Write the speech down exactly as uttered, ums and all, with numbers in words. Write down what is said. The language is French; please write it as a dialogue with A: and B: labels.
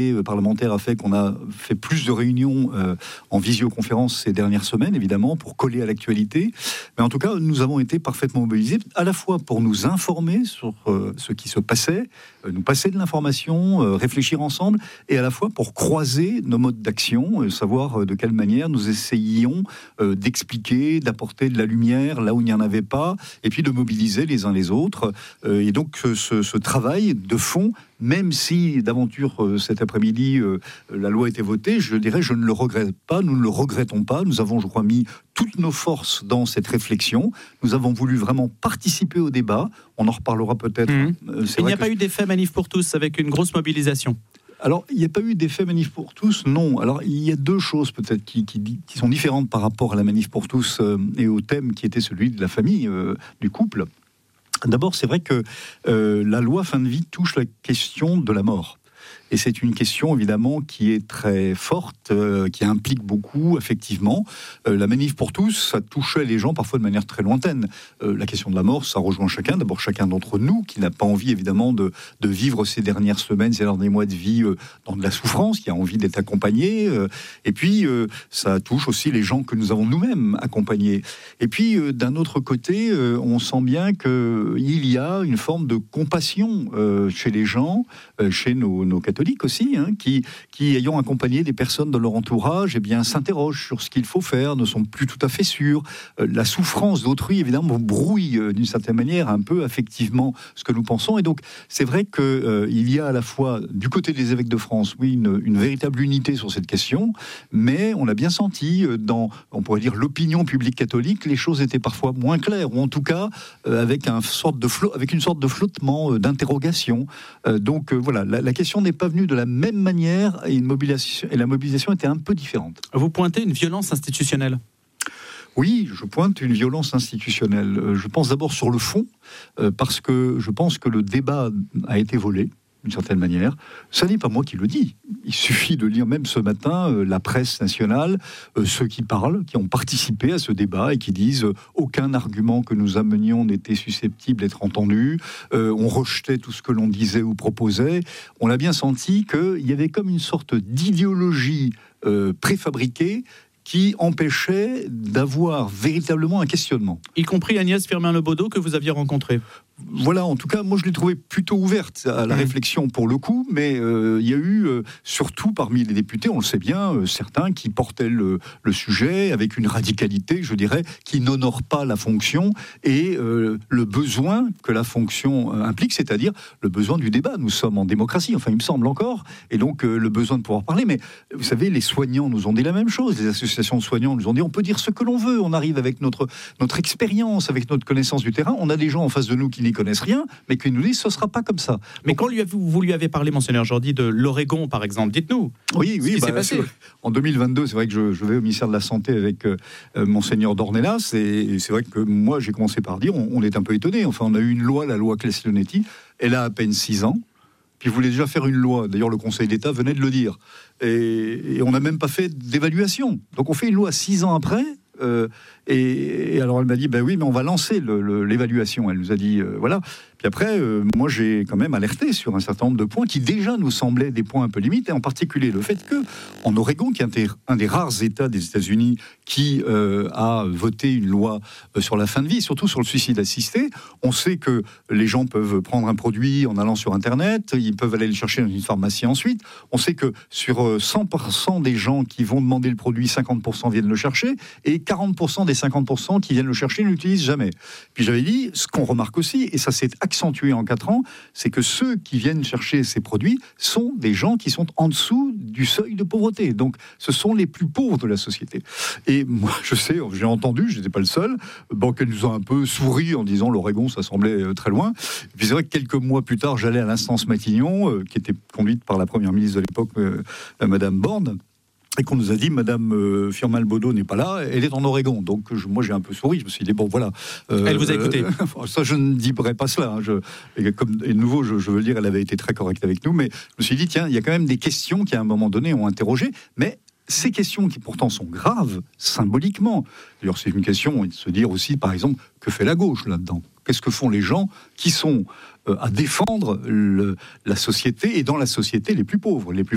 A: parlementaire a fait qu'on a fait plus de réunions euh, en visioconférence ces dernières semaines, évidemment, pour coller à l'actualité. Mais en tout cas, nous avons été parfaitement mobilisés, à la fois pour nous informer sur euh, ce qui se passait, euh, nous passer de l'information, euh, réfléchir ensemble, et à la fois pour croiser nos modes d'action, euh, savoir euh, de quelle manière nous essayions euh, d'expliquer, d'apporter de la lumière là où il n'y en avait pas, et puis de mobiliser les uns les autres. Euh, et donc, ce, ce travail de fond, même si d'aventure euh, cet après-midi euh, la loi a été votée, je dirais je ne le regrette pas, nous ne le regrettons pas. Nous avons, je crois, mis toutes nos forces dans cette réflexion. Nous avons voulu vraiment participer au débat. On en reparlera peut-être.
B: Mmh.
A: Euh,
B: Il n'y a que... pas eu d'effet manif pour tous avec une grosse mobilisation.
A: Alors, il n'y a pas eu d'effet manif pour tous, non. Alors, il y a deux choses peut-être qui, qui, qui sont différentes par rapport à la manif pour tous euh, et au thème qui était celui de la famille, euh, du couple. D'abord, c'est vrai que euh, la loi fin de vie touche la question de la mort. Et c'est une question, évidemment, qui est très forte, euh, qui implique beaucoup, effectivement. Euh, la manif pour tous, ça touchait les gens parfois de manière très lointaine. Euh, la question de la mort, ça rejoint chacun. D'abord, chacun d'entre nous qui n'a pas envie, évidemment, de, de vivre ces dernières semaines, ces derniers mois de vie euh, dans de la souffrance, qui a envie d'être accompagné. Euh, et puis, euh, ça touche aussi les gens que nous avons nous-mêmes accompagnés. Et puis, euh, d'un autre côté, euh, on sent bien qu'il y a une forme de compassion euh, chez les gens, euh, chez nos, nos catholiques aussi, hein, qui, qui, ayant accompagné des personnes dans leur entourage, eh bien, s'interrogent sur ce qu'il faut faire, ne sont plus tout à fait sûrs. Euh, la souffrance d'autrui, évidemment, brouille euh, d'une certaine manière un peu affectivement ce que nous pensons. Et donc, c'est vrai qu'il euh, y a à la fois, du côté des évêques de France, oui, une, une véritable unité sur cette question, mais on a bien senti, euh, dans, on pourrait dire, l'opinion publique catholique, les choses étaient parfois moins claires, ou en tout cas, euh, avec, un sorte de flot, avec une sorte de flottement, euh, d'interrogation. Euh, donc, euh, voilà, la, la question n'est pas venue de la même manière et, une mobilisation, et la mobilisation était un peu différente.
B: Vous pointez une violence institutionnelle ?
A: Oui, je pointe une violence institutionnelle. Je pense d'abord sur le fond, euh, parce que je pense que le débat a été volé, d'une certaine manière. Ça n'est pas moi qui le dis. Il suffit de lire même ce matin euh, la presse nationale, euh, ceux qui parlent, qui ont participé à ce débat et qui disent euh, aucun argument que nous amenions n'était susceptible d'être entendu. Euh, on rejetait tout ce que l'on disait ou proposait. On a bien senti qu'il y avait comme une sorte d'idéologie euh, préfabriquée qui empêchait d'avoir véritablement un questionnement.
B: Y compris Agnès Firmin-Lebaudot que vous aviez rencontrée.
A: Voilà, en tout cas, moi je l'ai trouvée plutôt ouverte à la mmh. réflexion pour le coup, mais euh, il y a eu, euh, surtout parmi les députés, on le sait bien, euh, certains qui portaient le, le sujet avec une radicalité, je dirais, qui n'honore pas la fonction et euh, le besoin que la fonction euh, implique, c'est-à-dire le besoin du débat. Nous sommes en démocratie, enfin il me semble encore, et donc euh, le besoin de pouvoir parler. Mais vous savez, les soignants nous ont dit la même chose, les associations de soignants nous ont dit on peut dire ce que l'on veut, on arrive avec notre, notre expérience, avec notre connaissance du terrain, on a des gens en face de nous qui n'y connaissent rien, mais qui nous disent ce ne sera pas comme ça.
B: Mais
A: donc,
B: quand lui avez, vous lui avez parlé, Monseigneur Jordi, de l'Oregon, par exemple, dites-nous.
A: Oui, oui,
B: ce qui
A: bah,
B: s'est passé.
A: En deux mille vingt-deux, c'est vrai que je, je vais au ministère de la Santé avec euh, Monseigneur Dornelas, et, et c'est vrai que moi, j'ai commencé par dire, on, on est un peu étonnés. Enfin, on a eu une loi, la loi Claes-Leonetti, elle a à peine six ans, puis vous voulez déjà faire une loi. D'ailleurs, le Conseil d'État venait de le dire. Et, et on n'a même pas fait d'évaluation. Donc, on fait une loi six ans après. Euh, et, et alors elle m'a dit ben oui mais on va lancer le, le, l'évaluation. Elle nous a dit euh, voilà. Puis après euh, moi j'ai quand même alerté sur un certain nombre de points qui déjà nous semblaient des points un peu limites, et en particulier le fait que en Oregon, qui est un des rares États des États-Unis qui euh, a voté une loi euh, sur la fin de vie, surtout sur le suicide assisté, on sait que les gens peuvent prendre un produit en allant sur Internet, ils peuvent aller le chercher dans une pharmacie ensuite. On sait que sur cent pour cent des gens qui vont demander le produit, cinquante pour cent viennent le chercher, et quarante pour cent des cinquante pour cent qui viennent le chercher ne l'utilisent jamais. Puis j'avais dit, ce qu'on remarque aussi, et ça s'est accentué en quatre ans, c'est que ceux qui viennent chercher ces produits sont des gens qui sont en dessous du seuil de pauvreté. Donc ce sont les plus pauvres de la société. Et moi, je sais, j'ai entendu, je n'étais pas le seul, bon, qu'elles nous ont un peu souri en disant l'Oregon, ça semblait très loin. Et puis c'est vrai que quelques mois plus tard, j'allais à l'instance Matignon, euh, qui était conduite par la première ministre de l'époque, euh, Madame Borne, et qu'on nous a dit, Madame euh, Firmin-Lebaudot n'est pas là, elle est en Oregon. Donc je, moi j'ai un peu souri, je me suis dit, bon voilà.
B: Euh, elle vous a écouté.
A: Euh, ça je ne dirais pas cela. Hein, je, et, comme, et de nouveau, je, je veux le dire, elle avait été très correcte avec nous, mais je me suis dit, tiens, il y a quand même des questions qui à un moment donné ont interrogé, mais ces questions qui pourtant sont graves, symboliquement. D'ailleurs c'est une question de se dire aussi, par exemple, que fait la gauche là-dedans ? Qu'est-ce que font les gens qui sont euh, à défendre le, la société, et dans la société les plus pauvres, les plus fragiles ?